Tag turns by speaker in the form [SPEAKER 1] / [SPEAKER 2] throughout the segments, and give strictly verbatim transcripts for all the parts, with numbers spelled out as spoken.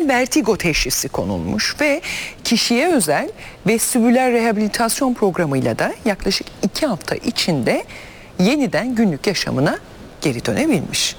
[SPEAKER 1] görsel vertigo teşhisi konulmuş ve kişiye özel vestibüler rehabilitasyon programıyla da yaklaşık iki hafta içinde yeniden günlük yaşamına geri dönebilmiş.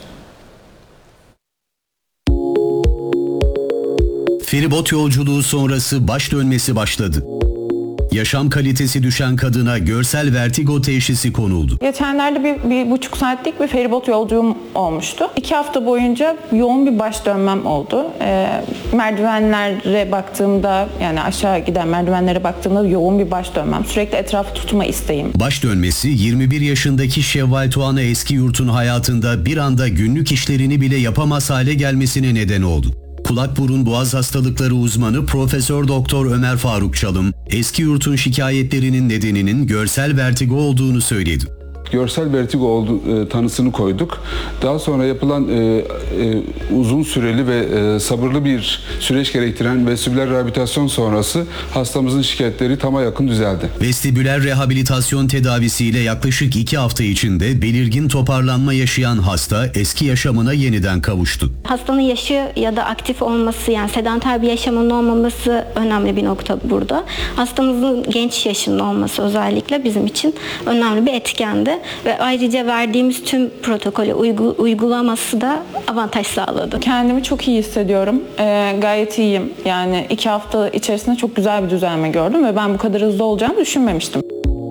[SPEAKER 2] Feribot yolculuğu sonrası baş dönmesi başladı. Yaşam kalitesi düşen kadına görsel vertigo teşhisi konuldu.
[SPEAKER 3] Geçenlerde bir, bir buçuk saatlik bir feribot yolculuğum olmuştu. İki hafta boyunca yoğun bir baş dönmem oldu. E, merdivenlere baktığımda, yani aşağı giden merdivenlere baktığımda yoğun bir baş dönmem. Sürekli etrafı tutma isteğim.
[SPEAKER 2] Baş dönmesi yirmi bir yaşındaki Şevval Tuana Eskiyurt'un hayatında bir anda günlük işlerini bile yapamaz hale gelmesine neden oldu. Kulak burun boğaz hastalıkları uzmanı Profesör Doktor Ömer Faruk Çalım, Eskiyurt'un şikayetlerinin nedeninin görsel vertigo olduğunu söyledi.
[SPEAKER 4] Görsel vertigo oldu, e, tanısını koyduk. Daha sonra yapılan e, e, uzun süreli ve e, sabırlı bir süreç gerektiren vestibüler rehabilitasyon sonrası hastamızın şikayetleri tama yakın düzeldi.
[SPEAKER 2] Vestibüler rehabilitasyon tedavisiyle yaklaşık iki hafta içinde belirgin toparlanma yaşayan hasta eski yaşamına yeniden kavuştu.
[SPEAKER 5] Hastanın yaşı ya da aktif olması, yani sedanter bir yaşamının olmaması önemli bir nokta burada. Hastamızın genç yaşında olması özellikle bizim için önemli bir etkendi. Ve ayrıca verdiğimiz tüm protokolü uygu, uygulaması da avantaj sağladı.
[SPEAKER 3] Kendimi çok iyi hissediyorum. Ee, gayet iyiyim. Yani iki hafta içerisinde çok güzel bir düzelme gördüm ve ben bu kadar hızlı olacağını düşünmemiştim.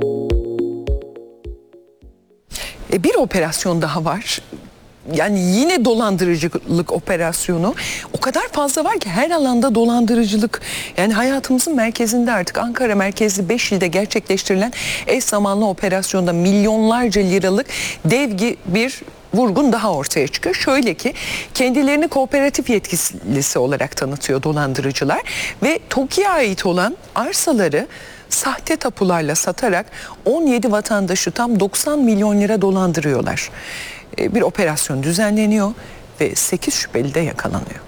[SPEAKER 1] E, bir operasyon daha var. Yani yine dolandırıcılık operasyonu o kadar fazla var ki her alanda dolandırıcılık. Yani hayatımızın merkezinde artık Ankara merkezli beş ilde gerçekleştirilen eş zamanlı operasyonda milyonlarca liralık dev bir vurgun daha ortaya çıkıyor. Şöyle ki kendilerini kooperatif yetkilisi olarak tanıtıyor dolandırıcılar ve TOKİ'ye ait olan arsaları sahte tapularla satarak on yedi vatandaşı tam doksan milyon lira dolandırıyorlar. Bir operasyon düzenleniyor ve sekiz şüpheli de yakalanıyor.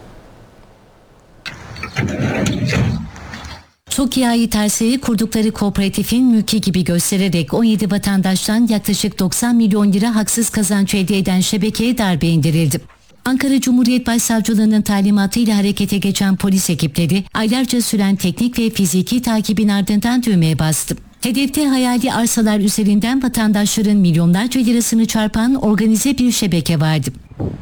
[SPEAKER 6] TOKİ'ye ait arsayı kurdukları kooperatifin mülki gibi göstererek on yedi vatandaştan yaklaşık doksan milyon lira haksız kazanç elde eden şebekeye darbe indirildi. Ankara Cumhuriyet Başsavcılığı'nın talimatıyla harekete geçen polis ekipleri aylarca süren teknik ve fiziki takibin ardından düğmeye bastı. Hedefte hayali arsalar üzerinden vatandaşların milyonlarca lirasını çarpan organize bir şebeke vardı.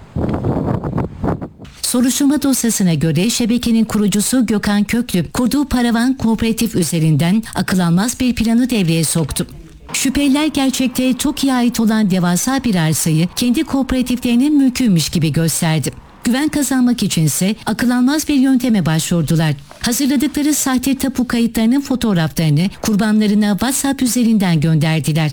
[SPEAKER 6] Soruşturma dosyasına göre şebekenin kurucusu Gökhan Köklü kurduğu paravan kooperatif üzerinden akıl almaz bir planı devreye soktu. Şüpheliler gerçekte TOKİ'ye ait olan devasa bir arsayı kendi kooperatiflerinin mülküymüş gibi gösterdi. Güven kazanmak içinse akıl almaz bir yönteme başvurdular. Hazırladıkları sahte tapu kayıtlarının fotoğraflarını kurbanlarına WhatsApp üzerinden gönderdiler.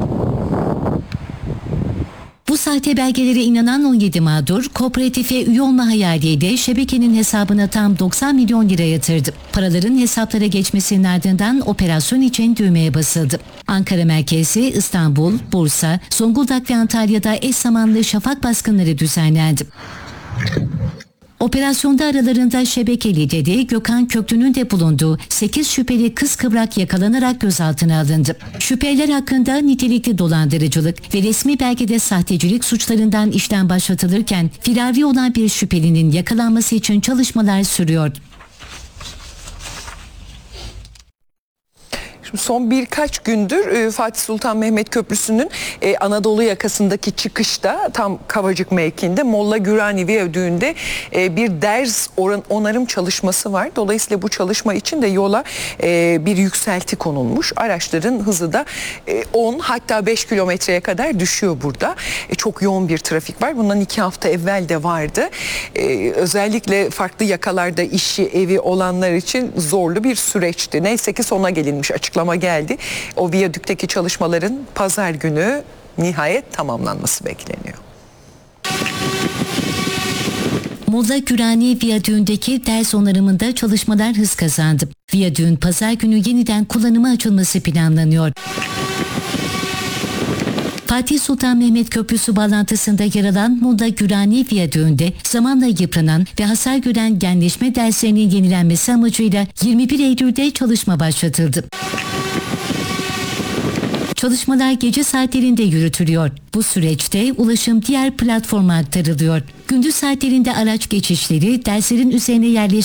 [SPEAKER 6] Bu sahte belgelere inanan on yedi mağdur, kooperatife üye olma hayaliyle şebekenin hesabına tam doksan milyon lira yatırdı. Paraların hesaplara geçmesinin ardından operasyon için düğmeye basıldı. Ankara merkezi, İstanbul, Bursa, Zonguldak ve Antalya'da eş zamanlı şafak baskınları düzenlendi. Operasyonda aralarında şebeke lideri Gökhan Köklü'nün de bulunduğu sekiz şüpheli kıskıvrak yakalanarak gözaltına alındı. Şüpheliler hakkında nitelikli dolandırıcılık ve resmi belgede sahtecilik suçlarından işlem başlatılırken firari olan bir şüphelinin yakalanması için çalışmalar sürüyor.
[SPEAKER 1] Son birkaç gündür e, Fatih Sultan Mehmet Köprüsü'nün e, Anadolu yakasındaki çıkışta tam Kavacık mevkiinde Molla Gürani Viyadüğü'nde e, bir ders oran, onarım çalışması var. Dolayısıyla bu çalışma için de yola e, bir yükselti konulmuş. Araçların hızı da e, on hatta beş kilometreye kadar düşüyor burada. E, çok yoğun bir trafik var. Bundan iki hafta evvel de vardı. E, özellikle farklı yakalarda işi, evi olanlar için zorlu bir süreçti. Neyse ki sona gelinmiş, açıklama geldi. O viyadükteki çalışmaların pazar günü nihayet tamamlanması bekleniyor.
[SPEAKER 6] Molla Gürani Viyadüğü'ndeki ders onarımında çalışmalar hız kazandı. Viyadüğün pazar günü yeniden kullanıma açılması planlanıyor. Fatih Sultan Mehmet Köprüsü bağlantısında yer alan Molla Gürani Viyadüğü'nde zamanla yıpranan ve hasar gören genleşme derslerinin yenilenmesi amacıyla yirmi bir Eylül'de çalışma başlatıldı. Çalışmalar gece saatlerinde yürütülüyor. Bu süreçte ulaşım diğer platforma aktarılıyor. Gündüz saatlerinde araç geçişleri derslerin üzerine yerleştirilmiştir.